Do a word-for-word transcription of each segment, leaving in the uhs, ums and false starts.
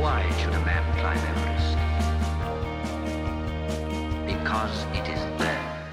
Why should a man climb Everest? Because it is there.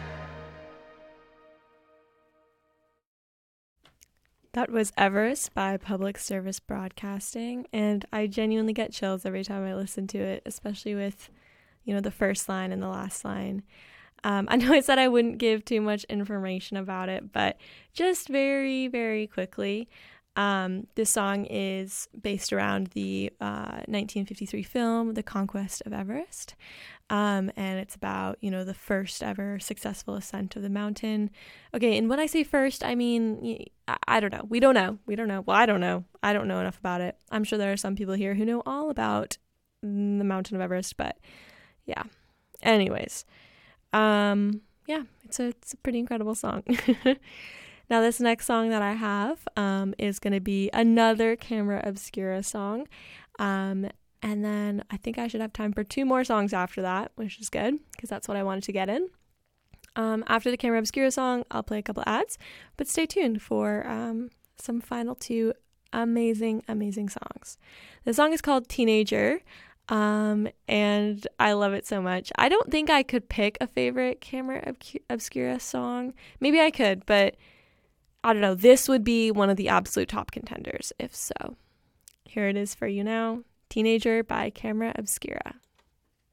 That was Everest by Public Service Broadcasting, and I genuinely get chills every time I listen to it, especially with, you know, the first line and the last line. Um, I know I said I wouldn't give too much information about it, but just very, very quickly, um, this song is based around the uh, nineteen fifty-three film, The Conquest of Everest, um, and it's about, you know, the first ever successful ascent of the mountain. Okay, and when I say first, I mean, I, I don't know. We don't know. We don't know. Well, I don't know. I don't know enough about it. I'm sure there are some people here who know all about the mountain of Everest, but yeah. Anyways. Um, yeah, it's a, it's a pretty incredible song. Now, this next song that I have, um, is going to be another Camera Obscura song. Um, and then I think I should have time for two more songs after that, which is good because that's what I wanted to get in. Um, after the Camera Obscura song, I'll play a couple ads, but stay tuned for, um, some final two amazing, amazing songs. The song is called Teenager. Um, and I love it so much. I don't think I could pick a favorite Camera Ob- Obscura song. Maybe I could, but I don't know. This would be one of the absolute top contenders, if so. Here it is for you now. Teenager by Camera Obscura.